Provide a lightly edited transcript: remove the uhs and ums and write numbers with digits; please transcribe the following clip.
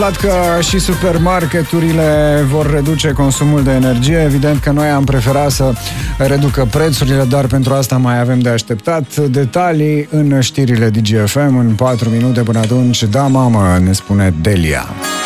Că și supermarketurile vor reduce consumul de energie. Evident că noi am preferat să reducă prețurile, dar pentru asta mai avem de așteptat. Detalii în știrile DGFM în 4 minute. Până atunci, da mamă, ne spune Delia.